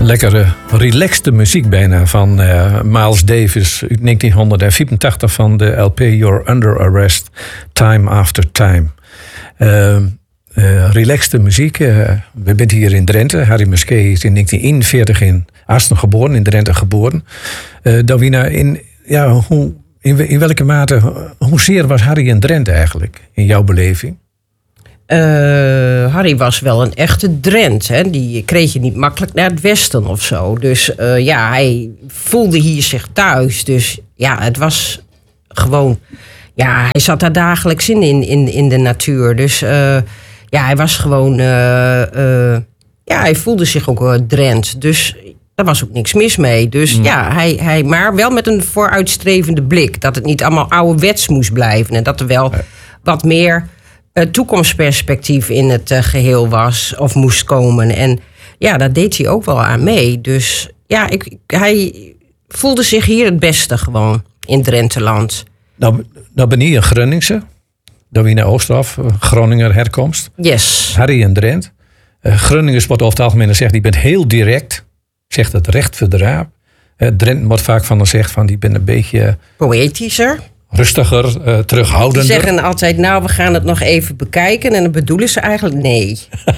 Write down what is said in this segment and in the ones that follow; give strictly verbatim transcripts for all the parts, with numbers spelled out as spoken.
Lekkere, relaxte muziek bijna van uh, Miles Davis uit negentien vierentachtig van de L P You're Under Arrest, Time After Time. Uh, uh, relaxte muziek. Uh, we zijn hier in Drenthe. Harry Muskee is in negentien eenenveertig in Asten geboren, in Drenthe geboren. Uh, Davina, in, ja, hoe, in, in welke mate, hoezeer was Harry in Drenthe eigenlijk, in jouw beleving? Uh, Harry was wel een echte Drent. Hè? Die kreeg je niet makkelijk naar het westen of zo. Dus uh, ja, hij voelde hier zich thuis. Dus ja, het was gewoon... Ja, hij zat daar dagelijks in, in, in, in de natuur. Dus uh, ja, hij was gewoon... Uh, uh, ja, hij voelde zich ook uh, Drent. Dus daar was ook niks mis mee. Dus mm. ja, hij, hij, maar wel met een vooruitstrevende blik. Dat het niet allemaal ouderwets moest blijven. En dat er wel ja. wat meer... Uh, toekomstperspectief in het uh, geheel was of moest komen. En ja, daar deed hij ook wel aan mee. Dus ja, ik, hij voelde zich hier het beste gewoon in Drenteland. Nou, nou ben je een Groningse. Davina Oosterhoff, Groninger herkomst. Yes. Harry en Drent. Uh, Groningers wordt over het algemeen gezegd, die bent heel direct. Zegt het recht voor de raap. Uh, Drent wordt vaak van gezegd van, die bent een beetje... Poëtischer. Rustiger, uh, terughoudender. Ze zeggen altijd, nou, we gaan het nog even bekijken. En dan bedoelen ze eigenlijk nee.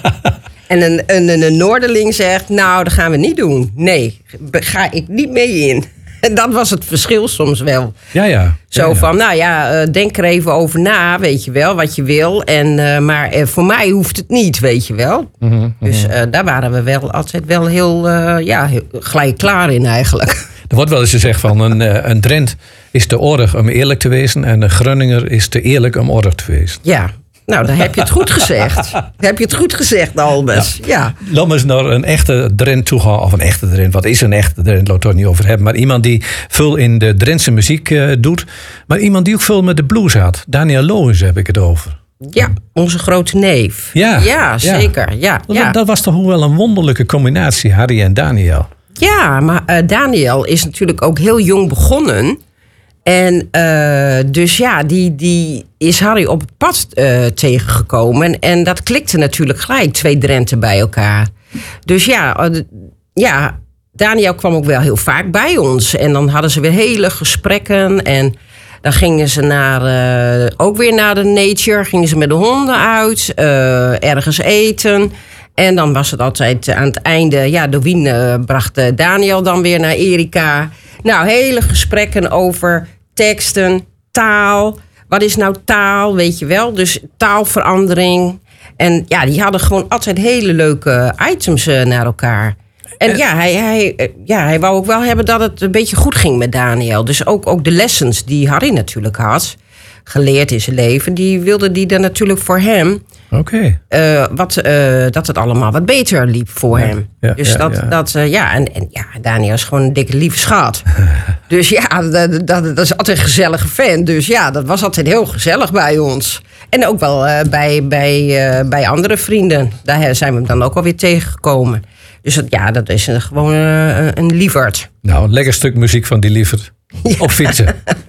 En een, een, een Noorderling zegt, nou, dat gaan we niet doen. Nee, ga ik niet mee in. En dat was het verschil soms wel. Ja, ja. Zo ja, ja. van, nou ja, uh, denk er even over na, weet je wel, wat je wil. En, uh, maar uh, voor mij hoeft het niet, weet je wel. Mm-hmm, mm-hmm. Dus uh, daar waren we wel altijd wel heel, uh, ja, heel gelijk klaar in eigenlijk. Er wordt wel eens gezegd van een, een Drent is te oorlog om eerlijk te wezen en een Groninger is te eerlijk om oorlog te wezen. Ja, nou dan heb je het goed gezegd. Dan heb je het goed gezegd, Albers. Ja. Ja. Laten we eens naar een echte Drent toe gaan. Of een echte Drent, wat is een echte Drent? Laat het er niet over hebben. Maar iemand die veel in de Drentse muziek uh, doet. Maar iemand die ook veel met de blues had. Daniel Lohuis heb ik het over. Ja, onze grote neef. Ja, ja zeker. Ja, dat, ja. dat was toch wel een wonderlijke combinatie, Harry en Daniel. Ja, maar uh, Daniel is natuurlijk ook heel jong begonnen. En uh, dus ja, die, die is Harry op het pad uh, tegengekomen. En dat klikte natuurlijk gelijk, twee Drenten bij elkaar. Dus ja, uh, ja, Daniel kwam ook wel heel vaak bij ons. En dan hadden ze weer hele gesprekken. En dan gingen ze naar, uh, ook weer naar de nature. Gingen ze met de honden uit, uh, ergens eten... En dan was het altijd aan het einde... Ja, Dovien uh, bracht uh, Daniel dan weer naar Erika. Nou, hele gesprekken over teksten, taal. Wat is nou taal, weet je wel? Dus taalverandering. En ja, die hadden gewoon altijd hele leuke items uh, naar elkaar. En ja hij, hij, uh, ja, hij wou ook wel hebben dat het een beetje goed ging met Daniel. Dus ook, ook de lessons die Harry natuurlijk had... geleerd in zijn leven, die wilde die dan natuurlijk voor hem... Oké. Okay. Uh, wat, uh, dat het allemaal wat beter liep voor ja, hem. Ja, dus ja, dat, ja. dat uh, ja, en, en ja, Daniel is gewoon een dikke lieve schat. Dus ja, dat, dat, dat is altijd een gezellige fan. Dus ja, dat was altijd heel gezellig bij ons. En ook wel uh, bij, bij, uh, bij andere vrienden. Daar zijn we hem dan ook alweer tegengekomen. Dus dat, ja, dat is een, gewoon uh, een lieverd. Nou, een lekker stuk muziek van die lieverd. Ja. Op fietsen.